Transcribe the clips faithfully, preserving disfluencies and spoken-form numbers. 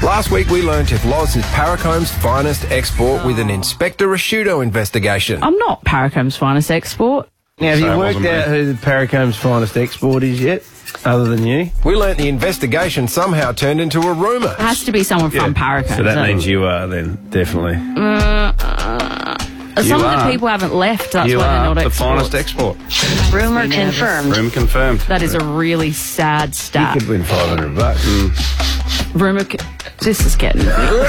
Last week we learnt if Loz is Paracomb's finest export with an Inspector Asciutto investigation. I'm not Paracomb's finest export. Now, have So you it worked wasn't out me. who the Paracomb's finest export is yet, other than you? We learnt the investigation somehow turned into a rumour. It has to be someone from Paracombe. So that means you are then, definitely. Uh, uh, some of are. the people haven't left, that's You why they're are not the exports. finest export. Rumor confirmed. Room confirmed. That is a really sad You stat. could win five hundred bucks. Rumour... Co- this is getting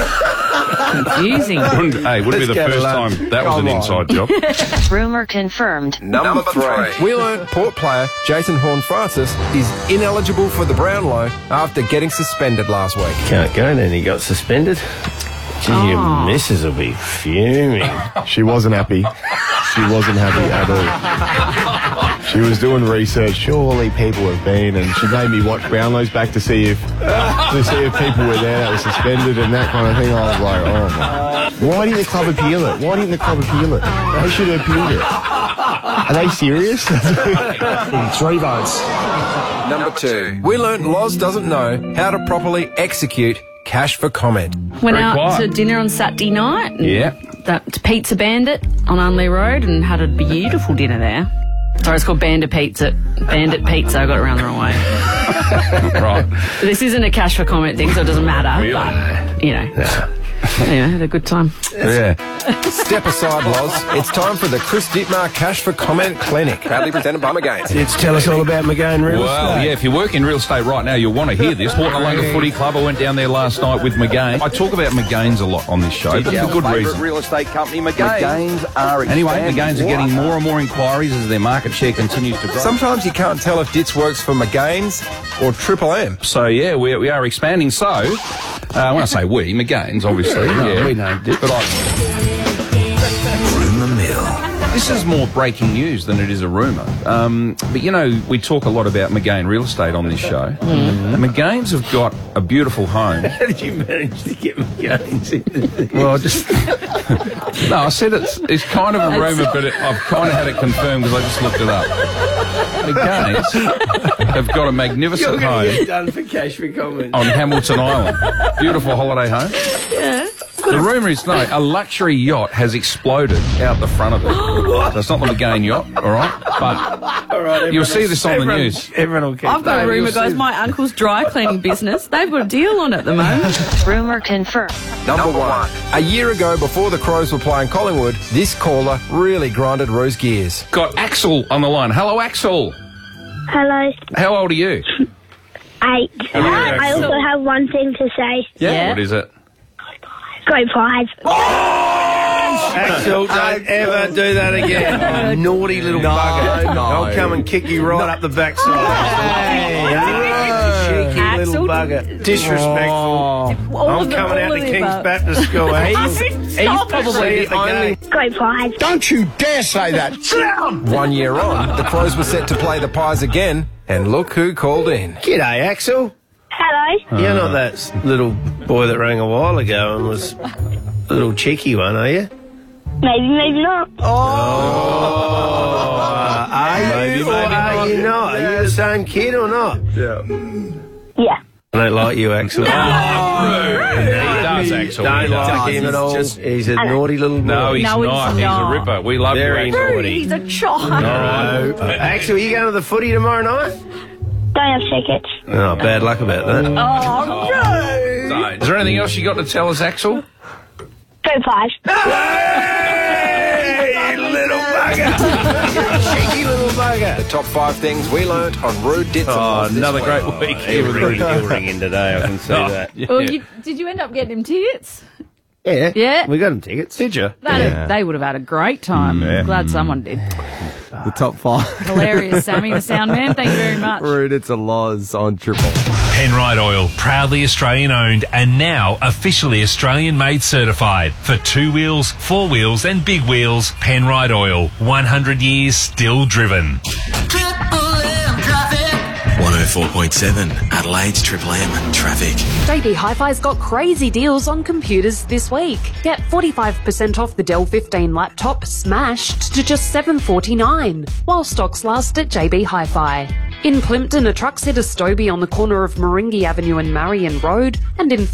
confusing. Wouldn't, hey, would be Let's the go to first lunch. time that was Come an on. inside job. Rumor confirmed. Number three. We learnt Port player Jason Horne-Francis is ineligible for the Brownlow after getting suspended last week. Can't go then, he got suspended. Gee, Oh. your missus will be fuming. She wasn't happy. She wasn't happy at all. She was doing research. Surely people have been, and she made me watch Brownlows back to see if to see if people were there that were suspended and that kind of thing. I was like, oh my! Why didn't the club appeal it? Why didn't the club appeal it? They should have appealed it. Are they serious? Three votes. Number two. We learnt Loz doesn't know how to properly execute cash for comment. Went Very out quiet. to dinner on Saturday night. and Yeah. That to Pizza Bandit on Unley Road and had a beautiful dinner there. Sorry, it's called Bandit Pizza. Bandit Pizza. I got it around the wrong way. Right. This isn't a cash for comment thing, so it doesn't matter. Really? But, you know. Anyway, had a good time. Yeah. Step aside, Loz. It's time for the Chris Dittmar Cash for Comment Clinic. Proudly presented by McGain. Let's tell us all about McGain Real Well, Estate. yeah, if you work in real estate right now, you'll want to hear this. Hortonalunga Footy Club, I went down there last night with McGain. I talk about McGain's a lot on this show, but for good reason. real estate company, McGain's are Anyway, expanding. McGain's are getting more and more inquiries as their market share continues to grow. Sometimes you can't tell if Ditz works for McGain's or Triple M. So, yeah, we, we are expanding. So, uh, when I say we, McGain's, obviously. No, yeah. we know Ditz. But I... Rumour mill. This is more breaking news than it is a rumour. Um, but, you know, we talk a lot about McGain Real Estate on this show. Mm. McGain's have got a beautiful home. How did you manage to get McGain's in? Well, I just... no, I said it's, it's kind of a rumour, but it, I've kind of had it confirmed because I just looked it up. McGain's have got a magnificent You're going to home get done for cash for comment. on Hamilton Island. Beautiful holiday home. Yeah. The rumour is, no, a luxury yacht has exploded out the front of it. So it's not the McGain yacht, all right? But All right, you'll see this on the everyone, news. Everyone will keep I've got a No, rumour, you'll guys. see- My uncle's dry cleaning business. They've got a deal on at the moment. Rumor confirmed. Number one. A year ago, before the Crows were playing Collingwood, this caller really grinded Ro's gears. Got Axel on the line. Hello, Axel. Hello, How old are you? eight. I also have one thing to say. Yeah. What is it? Go Pies. Axel, don't ever do that again. You naughty little bugger. no. I'll come and kick you right up the backside. Cheeky Axel, little bugger. Disrespectful. All I'm of the- coming all out of to the King's above. Baptist School. He's, he's probably the only... Go Pies. Don't you dare say that. One year on, the Crows were set to play the Pies again, and look who called in. G'day, Axel. Hello. You're not that s- little boy that rang a while ago and was a little cheeky one, are you? Maybe, maybe not. Oh, are you Maybe, or maybe are not. you not? Are you the same kid or not? Yeah. I don't like you, Axel. He does, Axel. Don't He does. like him at all. Just- He's a naughty little boy. No, he's No, he's not. He's a not. ripper. We love Very you, Axel. naughty. He's a child. No. Axel, you going to the footy tomorrow night? Don't have tickets. Oh, bad luck about that. Oh, no. Is there anything else you got to tell us, Axel? Go Pies. Hey, you little bugger. Cheeky little bugger. The top five things we learnt on Rude Ditz. Oh, another great week. He'll ring, he'll ring in today, I can see Oh, that. yeah. Well, you, did you end up getting him tickets? Yeah. Yeah. We got him tickets. Did you? They, they would have had a great time. Yeah. Glad someone did. The top five. Hilarious, Sammy, the sound man. Thank you very much. Rude, it's a Loz on Triple. Penrite Oil, proudly Australian owned and now officially Australian made certified. For two wheels, four wheels and big wheels, Penrite Oil, one hundred years still driven. one oh four point seven, Adelaide's Triple M traffic. J B Hi-Fi's got crazy deals on computers this week. Get forty-five percent off the Dell fifteen laptop smashed to just seven forty-nine, while stocks last at J B Hi-Fi. In Plimpton, a truck hit a Stobie on the corner of Moringi Avenue and Marion Road, and in